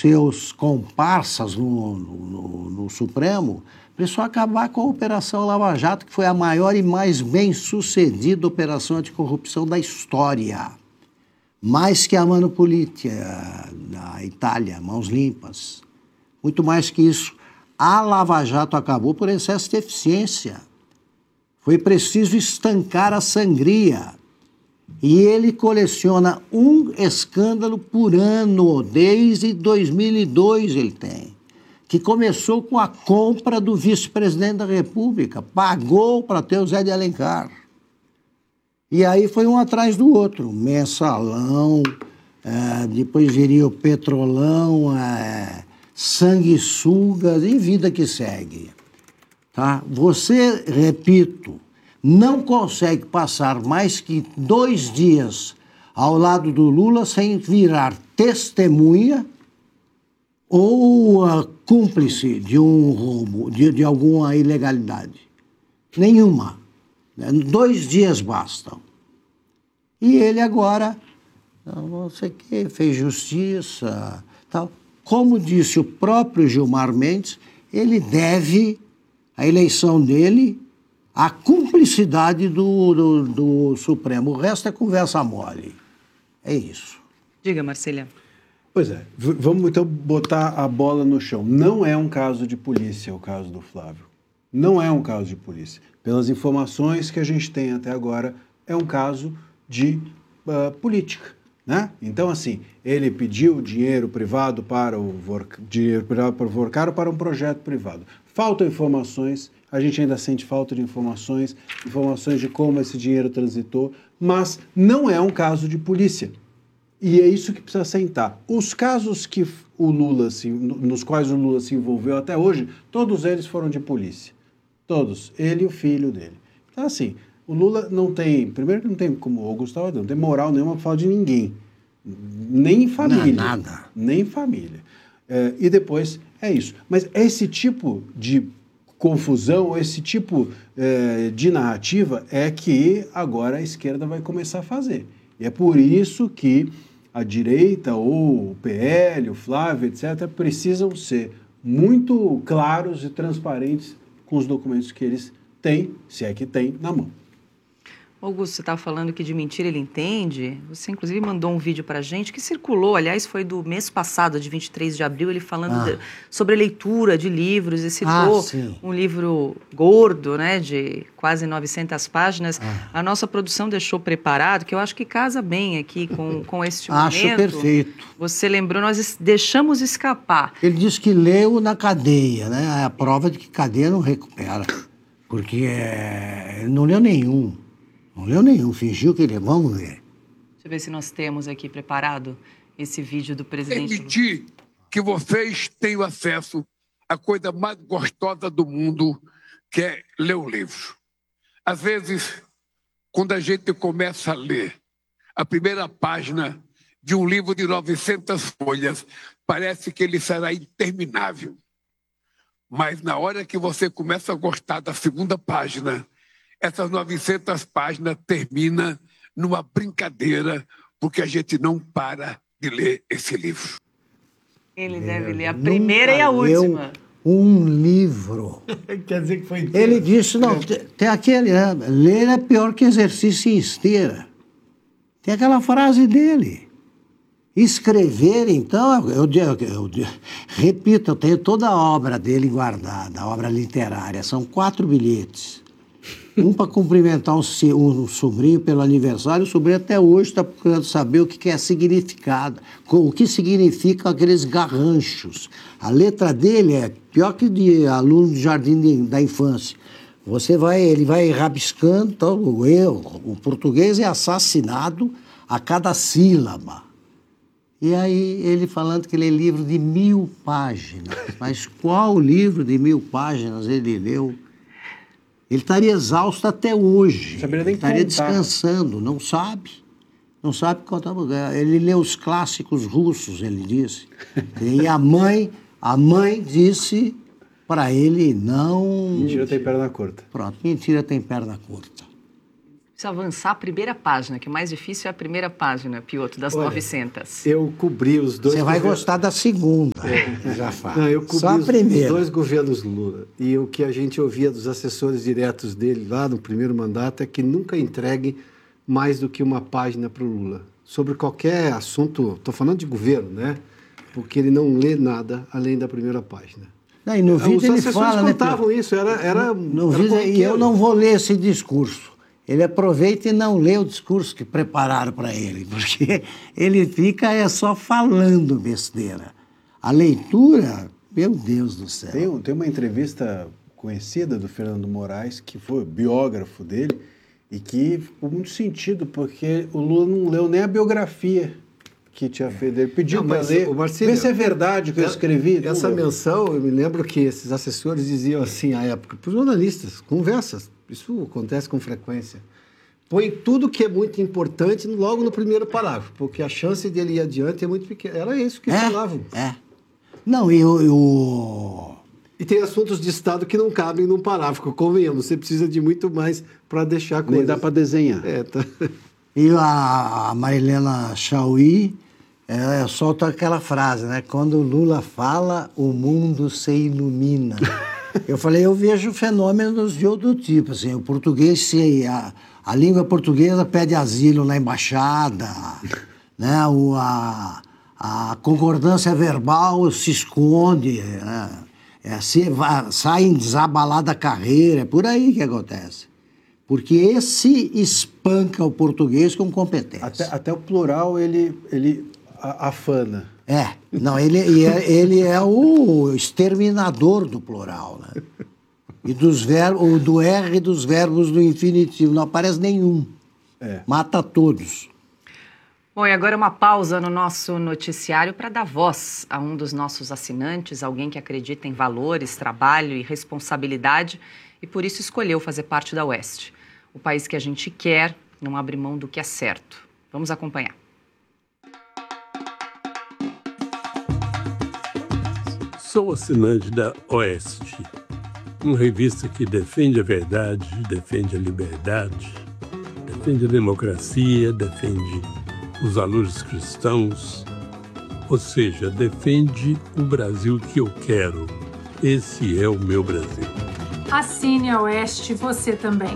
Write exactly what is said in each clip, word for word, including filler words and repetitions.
seus comparsas no, no, no Supremo, precisou acabar com a Operação Lava Jato, que foi a maior e mais bem-sucedida operação anticorrupção da história. Mais que a Mano Politia, da Itália, Mãos Limpas. Muito mais que isso. A Lava Jato acabou por excesso de eficiência. Foi preciso estancar a sangria. E ele coleciona um escândalo por ano, desde dois mil e dois ele tem, que começou com a compra do vice-presidente da República, pagou para ter o Zé de Alencar. E aí foi um atrás do outro, mensalão, é, depois viria o petrolão, é, sanguessugas e vida que segue. Tá? Você, repito, não consegue passar mais que dois dias ao lado do Lula sem virar testemunha ou uh, cúmplice de um roubo, de, de alguma ilegalidade. Nenhuma. Dois dias bastam. E ele agora, não sei o que, fez justiça, tal. Como disse o próprio Gilmar Mendes, ele deve a eleição dele à cumplicidade do, do, do Supremo. O resto é conversa mole. É isso. Diga, Marcília. Pois é, v- vamos então botar a bola no chão. Não é um caso de polícia o caso do Flávio. Não é um caso de polícia. Pelas informações que a gente tem até agora, é um caso de uh, política, né? Então, assim, ele pediu dinheiro privado para o Vorc... dinheiro privado para o Vorcaro para um projeto privado. Faltam informações, a gente ainda sente falta de informações, informações de como esse dinheiro transitou, mas não é um caso de polícia. E é isso que precisa sentar. Os casos que o Lula se, nos quais o Lula se envolveu até hoje, todos eles foram de polícia. Todos. Ele e o filho dele. Então, assim, o Lula não tem... Primeiro que não tem, como o Gustavo, não tem moral nenhuma para falar de ninguém. Nem família. Não, nada. Nem família. É, e depois, é isso. Mas esse tipo de confusão, esse tipo é, de narrativa é que agora a esquerda vai começar a fazer. E é por isso que a direita, ou o P L, o Flávio, etcétera, precisam ser muito claros e transparentes com os documentos que eles têm, se é que têm, na mão. Augusto, você estava falando que de mentira ele entende. Você, inclusive, mandou um vídeo para a gente que circulou, aliás, foi do mês passado, de vinte e três de abril, ele falando ah. de, sobre a leitura de livros e citou ah, um livro gordo, né, de quase novecentas páginas. Ah. A nossa produção deixou preparado, que eu acho que casa bem aqui com, com este Acho momento. perfeito. Você lembrou, nós deixamos escapar. Ele disse que leu na cadeia, né? É a prova de que cadeia não recupera. Porque é, ele não leu nenhum. Não leu nenhum, fingiu que ele... Vamos ver. Deixa eu ver se nós temos aqui preparado esse vídeo do presidente. Permitir que vocês tenham acesso à coisa mais gostosa do mundo, que é ler o livro. Às vezes, quando a gente começa a ler a primeira página de um livro de novecentas folhas, parece que ele será interminável. Mas na hora que você começa a gostar da segunda página, essas novecentas páginas terminam numa brincadeira, porque a gente não para de ler esse livro. Ele deve ler a primeira e a Nunca leu última. Um livro. Quer dizer que foi Ele disse, não, tem, tem aquele, né? Ler é pior que exercício em esteira. Tem aquela frase dele. Escrever, então, eu, eu, eu, eu repito, eu tenho toda a obra dele guardada, a obra literária, são quatro bilhetes. Um para cumprimentar um, um sobrinho pelo aniversário, o sobrinho até hoje está procurando saber o que, que é significado, o que significam aqueles garranchos. A letra dele é pior que de aluno de jardim de, da infância. Você vai, ele vai rabiscando, então, o erro, o português é assassinado a cada sílaba. E aí ele falando que lê livro de mil páginas. Mas qual livro de mil páginas ele leu? Ele estaria exausto até hoje. Saberia nem ele estaria contar. descansando, não sabe. Não sabe contar. Ele leu os clássicos russos, ele disse. E a mãe, a mãe disse para ele não... Mentira tem perna curta. Pronto, mentira tem perna curta. Precisa avançar a primeira página, que o mais difícil é a primeira página, Piotr, das Olha, novecentas. Eu cobri os dois... Você vai governos... gostar da segunda, é. já fala. Não, eu cobri Só a os, primeira. os dois governos Lula. E o que a gente ouvia dos assessores diretos dele lá no primeiro mandato é que nunca entregue mais do que uma página para o Lula. Sobre qualquer assunto, estou falando de governo, né? Porque ele não lê nada além da primeira página. Não, e no vídeo Os ele assessores fala, contavam né, isso, era, era, no era vídeo, e eu não vou ler esse discurso. Ele aproveita e não lê o discurso que prepararam para ele, porque ele fica é só falando besteira. A leitura, meu Deus do céu. Tem, tem uma entrevista conhecida do Fernando Moraes, que foi biógrafo dele, e que ficou muito sentido, porque o Lula não leu nem a biografia que tinha feito. Ele pediu para ler, o Marcílio, vê se é verdade o que eu escrevi. Essa menção, eu me lembro que esses assessores diziam assim à época, para os jornalistas, conversas, isso acontece com frequência. Põe tudo que é muito importante logo no primeiro parágrafo, porque a chance dele ir adiante é muito pequena. Era isso que é, falavam. É. Não, e o... Eu... E tem assuntos de Estado que não cabem num parágrafo, convenhamos. Você precisa de muito mais para deixar coisas. Nem dá para desenhar. É, tá. E a, a Marilena Chauí é, solta aquela frase, né? Quando o Lula fala, o mundo se ilumina. Eu falei, eu vejo fenômenos de outro tipo, assim, o português, se, a, a língua portuguesa pede asilo na embaixada, né? O, a, a concordância verbal se esconde, né? É, se, vai, sai desabalada a carreira, é por aí que acontece. Porque esse espanca o português com competência. Até, até o plural ele, ele afana. É, não, ele, ele é o exterminador do plural, né? E dos verbos, do R dos verbos do infinitivo, não aparece nenhum. É. Mata todos. Bom, e agora uma pausa no nosso noticiário para dar voz a um dos nossos assinantes, alguém que acredita em valores, trabalho e responsabilidade e por isso escolheu fazer parte da Oeste. O país que a gente quer não abre mão do que é certo. Vamos acompanhar. Sou assinante da Oeste, uma revista que defende a verdade, defende a liberdade, defende a democracia, defende os valores cristãos, ou seja, defende o Brasil que eu quero. Esse é o meu Brasil. Assine a Oeste, você também.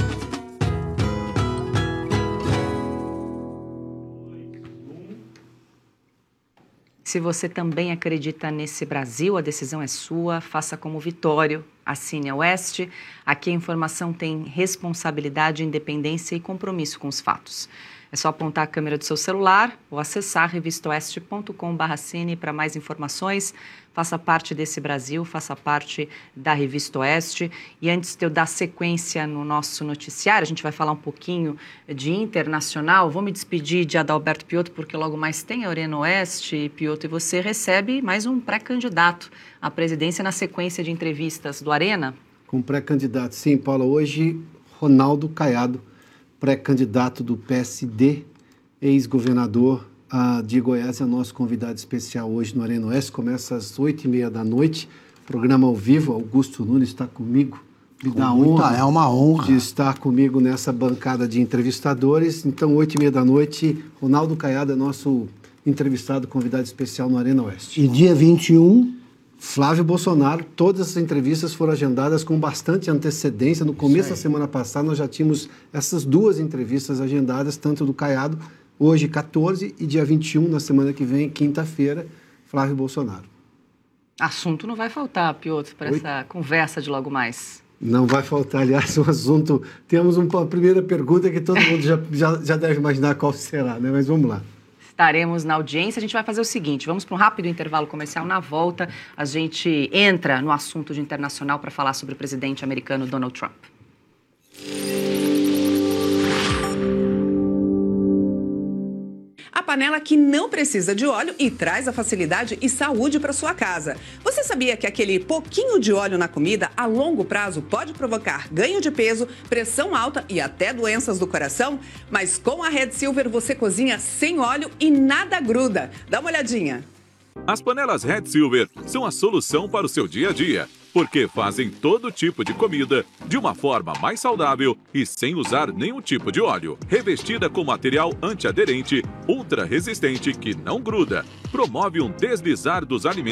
Se você também acredita nesse Brasil, a decisão é sua, faça como Vitório, assine a Oeste. Aqui a informação tem responsabilidade, independência e compromisso com os fatos. É só apontar a câmera do seu celular ou acessar revista oeste ponto com barra cine para mais informações. Faça parte desse Brasil, faça parte da Revista Oeste. E antes de eu dar sequência no nosso noticiário, a gente vai falar um pouquinho de internacional. Vou me despedir de Adalberto Piotr, porque logo mais tem a Arena Oeste, Piotr, e você recebe mais um pré-candidato à presidência na sequência de entrevistas do Arena. Com pré-candidato, sim, Paula. Hoje, Ronaldo Caiado, pré-candidato do P S D, ex-governador uh, de Goiás, é o nosso convidado especial hoje no Arena Oeste. Começa às oito e meia da noite, programa ao vivo. Augusto Nunes está comigo. Me dá honra. É uma honra. De estar comigo nessa bancada de entrevistadores. Então, oito e meia da noite, Ronaldo Caiado é nosso entrevistado, convidado especial no Arena Oeste. E dia vinte e um... Flávio Bolsonaro. Todas as entrevistas foram agendadas com bastante antecedência. No começo da semana passada, nós já tínhamos essas duas entrevistas agendadas, tanto do Caiado, hoje quatorze, e dia vinte e um, na semana que vem, quinta-feira, Flávio Bolsonaro. Assunto não vai faltar, Piotr, para essa conversa de logo mais. Não vai faltar, aliás, um assunto... Temos uma primeira pergunta que todo mundo já, já, já deve imaginar qual será, né? Mas vamos lá. Estaremos na audiência. A gente vai fazer o seguinte, vamos para um rápido intervalo comercial. Na volta, a gente entra no assunto de internacional para falar sobre o presidente americano Donald Trump. A panela que não precisa de óleo e traz a facilidade e saúde para sua casa. Você sabia que aquele pouquinho de óleo na comida, a longo prazo, pode provocar ganho de peso, pressão alta e até doenças do coração? Mas com a Red Silver você cozinha sem óleo e nada gruda. Dá uma olhadinha. As panelas Red Silver são a solução para o seu dia a dia. porque fazem todo tipo de comida de uma forma mais saudável e sem usar nenhum tipo de óleo. Revestida com material antiaderente, ultra resistente que não gruda, promove um deslizar dos alimentos